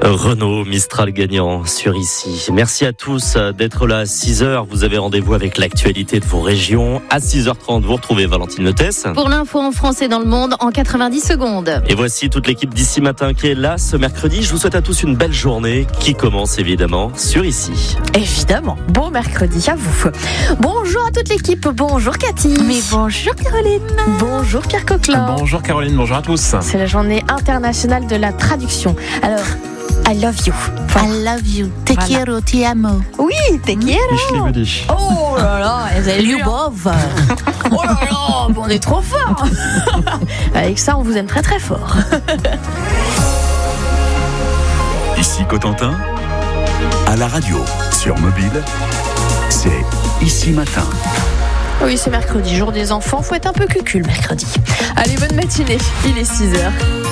Renault Mistral gagnant sur Ici. Merci à tous d'être là à 6h. Vous avez rendez-vous avec l'actualité de vos régions. À 6h30, vous retrouvez Valentine Letès. Pour l'info en France et dans le monde en 90 secondes. Et voici toute l'équipe d'Ici Matin qui est là ce mercredi. Je vous souhaite à tous une belle journée qui commence évidemment sur Ici. Évidemment. Bon mercredi à vous. Bonjour à toute l'équipe. Bonjour Cathy. Mais bonjour Caroline. Bonjour Pierre Coquelin. Bonjour Caroline, bonjour à tous. C'est la journée internationale de la traduction. Alors, I love you. I love you. Te quiero, ti amo. Oui, te quiero. Oh là là, vous avez lu Lubov. Oh là là, on est trop fort. Avec ça, on vous aime très très fort. Ici Cotentin, à la radio, sur mobile, c'est Ici Matin. Oui, c'est mercredi, jour des enfants. Faut être un peu cucul mercredi. Allez, bonne matinée. Il est 6h.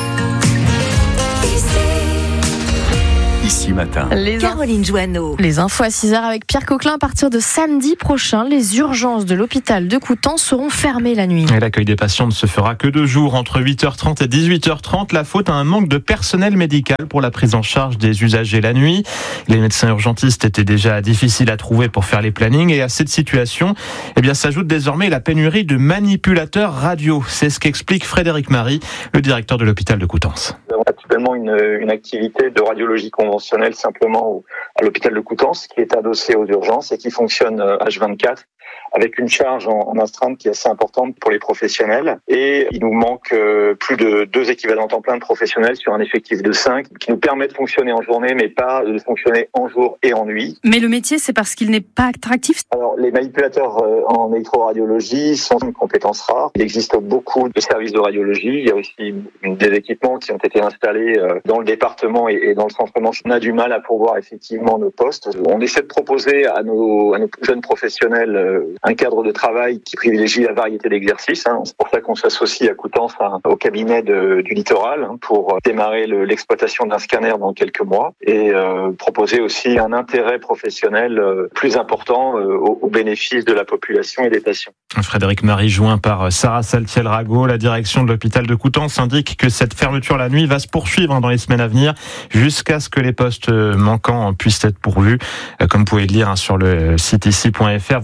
Ici Matin. Caroline Joanneau. Les infos à 6h avec Pierre Coquelin. À partir de samedi prochain, les urgences de l'hôpital de Coutances seront fermées la nuit. Et l'accueil des patients ne se fera que 2 jours, entre 8h30 et 18h30. La faute à un manque de personnel médical pour la prise en charge des usagers la nuit. Les médecins urgentistes étaient déjà difficiles à trouver pour faire les plannings. Et à cette situation, s'ajoute désormais la pénurie de manipulateurs radio. C'est ce qu'explique Frédéric Marie, le directeur de l'hôpital de Coutances. Nous avons actuellement une activité de radiologie conventionnelle simplement à l'hôpital de Coutances qui est adossée aux urgences et qui fonctionne H24 avec une charge en astreinte qui est assez importante pour les professionnels. Et il nous manque plus de 2 équivalents temps plein de professionnels sur un effectif de 5 qui nous permet de fonctionner en journée mais pas de fonctionner en jour et en nuit. Mais le métier, c'est parce qu'il n'est pas attractif? Alors, les manipulateurs en électroradiologie sont une compétence rare. Il existe beaucoup de services de radiologie. Il y a aussi des équipements qui ont été installés dans le département et dans le centre Manche. On a du mal à pourvoir effectivement nos postes. On essaie de proposer à nos jeunes professionnels un cadre de travail qui privilégie la variété d'exercices. C'est pour ça qu'on s'associe à Coutances au cabinet du littoral pour démarrer l'exploitation d'un scanner dans quelques mois et proposer aussi un intérêt professionnel plus important au bénéfice de la population et des patients. Frédéric Marie, joint par Sarah Saltiel-Rago, la direction de l'hôpital de Coutances indique que cette fermeture la nuit va se poursuivre dans les semaines à venir jusqu'à ce que les postes manquants puissent être pourvus. Comme vous pouvez le lire sur le site ici.fr,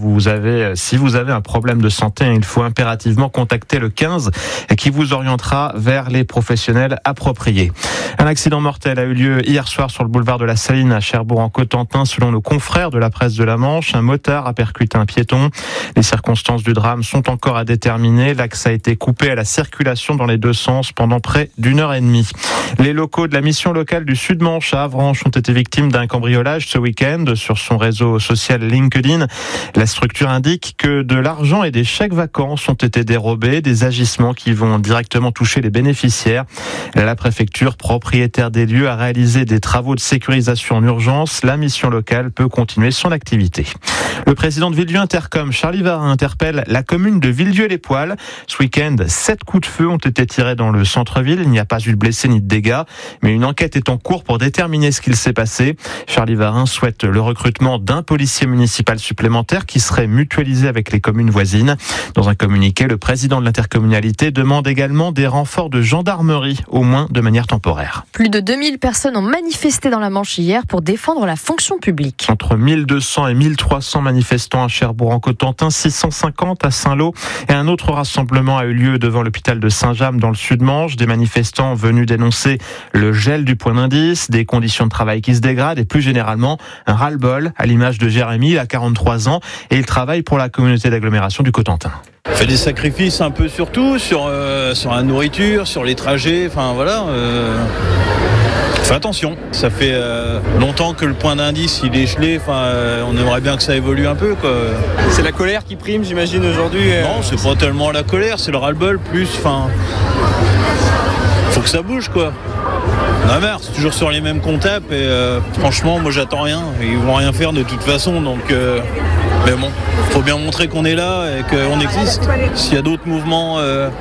si vous avez un problème de santé, il faut impérativement contacter le 15 qui vous orientera vers les professionnels appropriés. Un accident mortel a eu lieu hier soir sur le boulevard de la Saline à Cherbourg-en-Cotentin. Selon nos confrères de la presse de la Manche, un motard a percuté un piéton. Les circonstances du drame sont encore à déterminer. L'axe a été coupé à la circulation dans les 2 sens pendant près d'1h30. Les locaux de la mission locale du Sud-Manche à Avranches ont été victimes d'un cambriolage ce week-end. Sur son réseau social LinkedIn, la structure indique que de l'argent et des chèques vacances ont été dérobés, des agissements qui vont directement toucher les bénéficiaires. La préfecture, propriétaire des lieux, a réalisé des travaux de sécurisation en urgence. La mission locale peut continuer son activité. Le président de Villedieu Intercom, Charlie Varin, interpelle la commune de Villedieu-les-Poils. Ce week-end, 7 coups de feu ont été tirés dans le centre-ville. Il n'y a pas eu de blessés ni de dégâts, mais une enquête est en cours pour déterminer ce qu'il s'est passé. Charlie Varin souhaite le recrutement d'un policier municipal supplémentaire qui serait mutualisé avec les communes voisines. Dans un communiqué, le président de l'intercommunalité demande également des renforts de gendarmerie, au moins de manière temporaire. Plus de 2000 personnes ont manifesté dans la Manche hier pour défendre la fonction publique. Entre 1200 et 1300 manifestants à Cherbourg-en-Cotentin, 650 à Saint-Lô et un autre rassemblement a eu lieu devant l'hôpital de Saint-James dans le Sud-Manche. Des manifestants venus dénoncer le gel du point d'indice, des conditions de travail qui se dégradent et plus généralement un ras-le-bol à l'image de Jérémy, il a 43 ans et il travaille pour la communauté d'agglomération du Cotentin. On fait des sacrifices un peu sur tout, sur la nourriture, sur les trajets, enfin voilà. Fais attention, ça fait longtemps que le point d'indice il est gelé, on aimerait bien que ça évolue un peu quoi. C'est la colère qui prime j'imagine aujourd'hui. Non, c'est pas tellement la colère, c'est le ras-le-bol plus, faut que ça bouge quoi. On a marre, c'est toujours sur les mêmes comptables et franchement moi j'attends rien, ils vont rien faire de toute façon donc mais bon, faut bien montrer qu'on est là et qu'on existe. S'il y a d'autres mouvements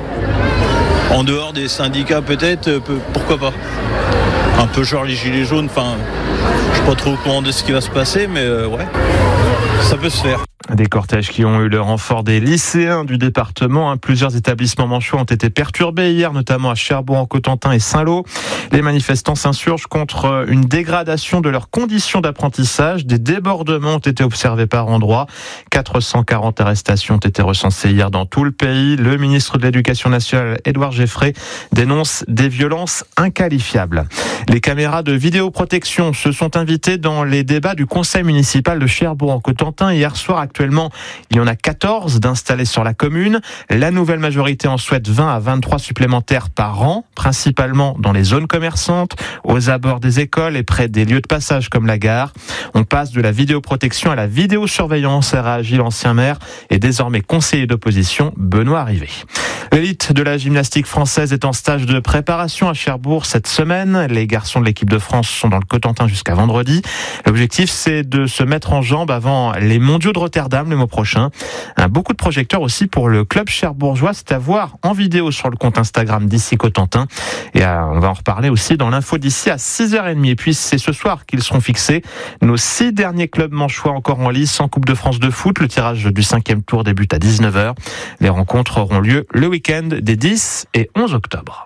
en dehors des syndicats peut-être, pourquoi pas. Un peu genre les gilets jaunes, je suis pas trop au courant de ce qui va se passer mais ouais, ça peut se faire. Des cortèges qui ont eu le renfort des lycéens du département. Plusieurs établissements manchois ont été perturbés hier, notamment à Cherbourg-en-Cotentin et Saint-Lô. Les manifestants s'insurgent contre une dégradation de leurs conditions d'apprentissage. Des débordements ont été observés par endroits. 440 arrestations ont été recensées hier dans tout le pays. Le ministre de l'Éducation nationale, Édouard Geffray, dénonce des violences inqualifiables. Les caméras de vidéoprotection se sont invitées dans les débats du conseil municipal de Cherbourg-en-Cotentin hier soir. Actuellement, il y en a 14 d'installés sur la commune. La nouvelle majorité en souhaite 20 à 23 supplémentaires par an, principalement dans les zones commerçantes, aux abords des écoles et près des lieux de passage comme la gare. On passe de la vidéoprotection à la vidéosurveillance, a réagi l'ancien maire et désormais conseiller d'opposition Benoît Rivet. L'élite de la gymnastique française est en stage de préparation à Cherbourg cette semaine. Les garçons de l'équipe de France sont dans le Cotentin jusqu'à vendredi. L'objectif, c'est de se mettre en jambes avant les mondiaux de Rotterdam le mois prochain. Beaucoup de projecteurs aussi pour le club cherbourgeois. C'est à voir en vidéo sur le compte Instagram d'Ici Cotentin. Et on va en reparler aussi dans l'info d'ici à 6h30. Et puis c'est ce soir qu'ils seront fixés. Nos 6 derniers clubs manchois encore en lice en Coupe de France de foot. Le tirage du 5e tour débute à 19h. Les rencontres auront lieu le week-end des 10 et 11 octobre.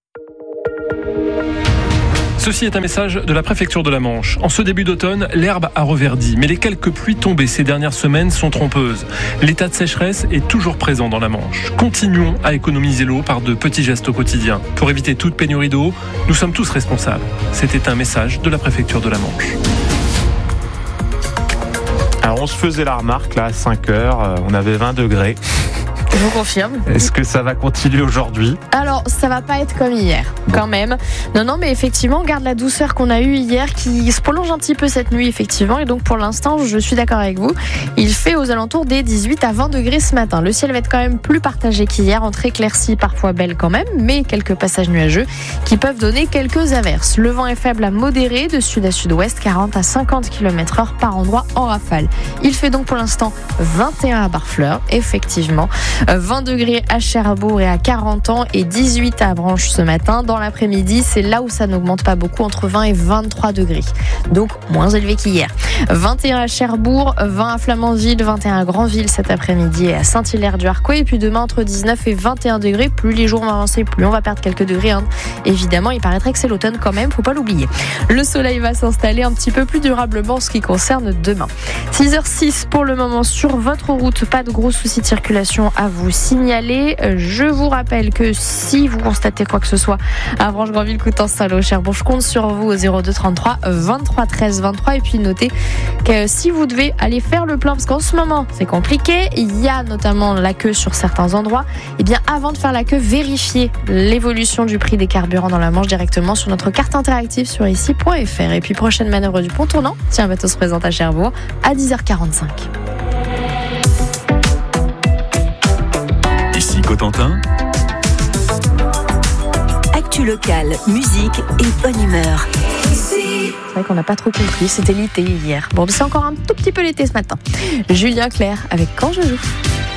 Ceci est un message de la préfecture de la Manche. En ce début d'automne, l'herbe a reverdi, mais les quelques pluies tombées ces dernières semaines sont trompeuses. L'état de sécheresse est toujours présent dans la Manche. Continuons à économiser l'eau par de petits gestes au quotidien. Pour éviter toute pénurie d'eau, nous sommes tous responsables. C'était un message de la préfecture de la Manche. Alors on se faisait la remarque là à 5h, on avait 20 degrés. Je vous confirme. Est-ce que ça va continuer aujourd'hui ? Alors, ça va pas être comme hier, quand même. Non, mais effectivement, on garde la douceur qu'on a eue hier qui se prolonge un petit peu cette nuit, effectivement. Et donc, pour l'instant, je suis d'accord avec vous. Il fait aux alentours des 18 à 20 degrés ce matin. Le ciel va être quand même plus partagé qu'hier, entre éclaircies parfois belles quand même, mais quelques passages nuageux qui peuvent donner quelques averses. Le vent est faible à modéré, de sud à sud-ouest, 40 à 50 km/h par endroit en rafale. Il fait donc pour l'instant 21 à Barfleur, effectivement. 20 degrés à Cherbourg et à 40 ans et 18 à Avranches ce matin. Dans l'après-midi, c'est là où ça n'augmente pas beaucoup, entre 20 et 23 degrés. Donc, moins élevé qu'hier. 21 à Cherbourg, 20 à Flamanville, 21 à Granville cet après-midi et à Saint-Hilaire-du-Harcouët. Et puis demain, entre 19 et 21 degrés. Plus les jours vont avancer, plus on va perdre quelques degrés. Évidemment, il paraîtrait que c'est l'automne quand même, faut pas l'oublier. Le soleil va s'installer un petit peu plus durablement en ce qui concerne demain. 6h06 pour le moment sur votre route. Pas de gros soucis de circulation à vous signaler. Je vous rappelle que si vous constatez quoi que ce soit à Avranches, Granville, Coutances, Saint-Lô, Cherbourg, je compte sur vous au 02 33 23 13 23. Et puis notez que si vous devez aller faire le plein, parce qu'en ce moment c'est compliqué, il y a notamment la queue sur certains endroits, et bien avant de faire la queue, vérifiez l'évolution du prix des carburants dans la Manche directement sur notre carte interactive sur ici.fr. Et puis prochaine manœuvre du pont tournant, tiens, bateau se présente à Cherbourg à 10h45. Ici Cotentin. Actu locale, musique et bonne humeur. C'est vrai qu'on n'a pas trop compris, c'était l'été hier. Bon, c'est encore un tout petit peu l'été ce matin. Julien Clerc avec Quand je joue.